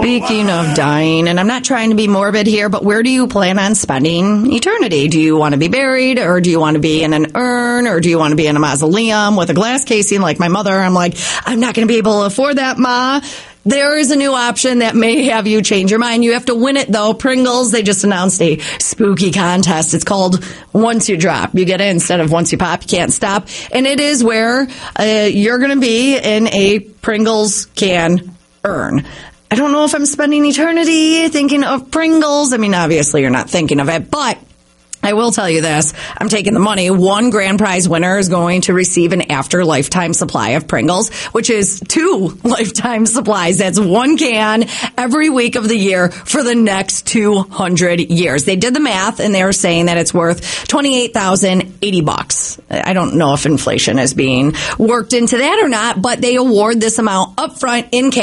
Speaking of dying, and I'm not trying to be morbid here, but where do you plan on spending eternity? Do you want to be buried, or do you want to be in an urn, or do you want to be in a mausoleum with a glass casing like my mother? I'm like, I'm not going to be able to afford that, Ma. There is a new option that may have you change your mind. You have to win it, though. Pringles, they just announced a spooky contest. It's called Once You Drop. You get it instead of Once You Pop. You can't stop. And it is where you're going to be in a Pringles can urn. I don't know if I'm spending eternity thinking of Pringles. I mean, obviously you're not thinking of it, but I will tell you this. I'm taking the money. One grand prize winner is going to receive an after lifetime supply of Pringles, which is 2 lifetime supplies. That's 1 can every week of the year for the next 200 years. They did the math, and they were saying that it's worth $28,080. I don't know if inflation is being worked into that or not, but they award this amount up front in cash